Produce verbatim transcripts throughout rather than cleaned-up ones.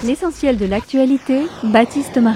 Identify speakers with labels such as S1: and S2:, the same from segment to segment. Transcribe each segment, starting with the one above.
S1: L'essentiel de l'actualité, Baptiste Marie.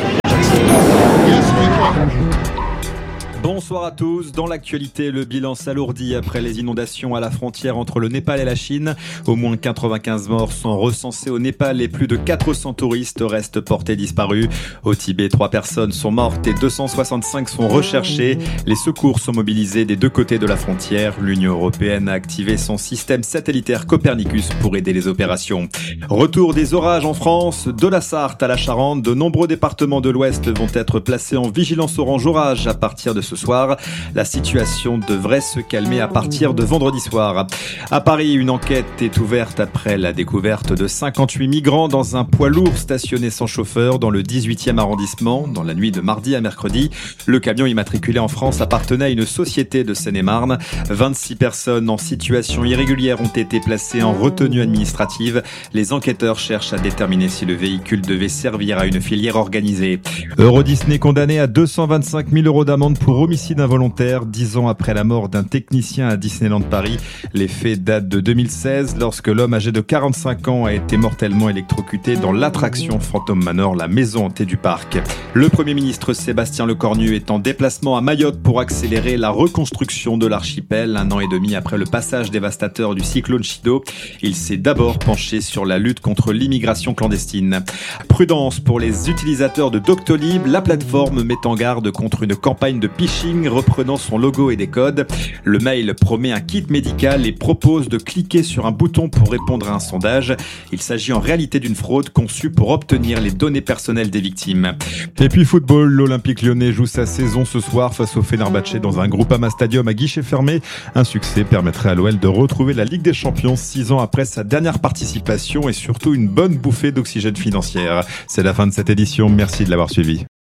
S2: Bonsoir à tous. Dans l'actualité, le bilan s'alourdit après les inondations à la frontière entre le Népal et la Chine. Au moins quatre-vingt-quinze morts sont recensés au Népal et plus de quatre cents touristes restent portés disparus. Au Tibet, trois personnes sont mortes et deux cent soixante-cinq sont recherchées. Les secours sont mobilisés des deux côtés de la frontière. L'Union européenne a activé son système satellitaire Copernicus pour aider les opérations. Retour des orages en France. De la Sarthe à la Charente, de nombreux départements de l'Ouest vont être placés en vigilance orange orage à partir de ce soir. La situation devrait se calmer à partir de vendredi soir. À Paris, une enquête est ouverte après la découverte de cinquante-huit migrants dans un poids lourd stationné sans chauffeur dans le dix-huitième arrondissement, dans la nuit de mardi à mercredi. Le camion immatriculé en France appartenait à une société de Seine-et-Marne. vingt-six personnes en situation irrégulière ont été placées en retenue administrative. Les enquêteurs cherchent à déterminer si le véhicule devait servir à une filière organisée. Euro Disney condamné à deux cent vingt-cinq mille euros d'amende pour homicide involontaire, dix ans après la mort d'un technicien à Disneyland Paris. Les faits datent de deux mille seize, lorsque l'homme âgé de quarante-cinq ans a été mortellement électrocuté dans l'attraction Phantom Manor, la maison hantée du parc. Le Premier ministre Sébastien Lecornu est en déplacement à Mayotte pour accélérer la reconstruction de l'archipel, un an et demi après le passage dévastateur du cyclone Chido. Il s'est d'abord penché sur la lutte contre l'immigration clandestine. Prudence pour les utilisateurs de Doctolib, la plateforme met en garde contre une campagne de phishing reprenant son logo et des codes. Le mail promet un kit médical et propose de cliquer sur un bouton pour répondre à un sondage. Il s'agit en réalité d'une fraude conçue pour obtenir les données personnelles des victimes. Et puis football, l'Olympique Lyonnais joue sa saison ce soir face au Fenerbahçe dans un Groupama Stadium à guichet fermé. Un succès permettrait à l'O L de retrouver la Ligue des Champions six ans après sa dernière participation et surtout une bonne bouffée d'oxygène financière. C'est la fin de cette édition, merci de l'avoir suivi.